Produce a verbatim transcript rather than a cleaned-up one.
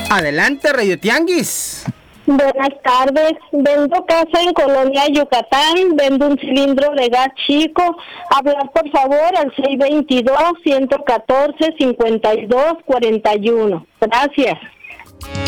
Adelante, Radio Tianguis. Buenas tardes, vendo casa en Colonia Yucatán, vendo un cilindro de gas chico, hablar por favor al seis veintidós, ciento catorce, cincuenta y dos, cuarenta y uno. Gracias.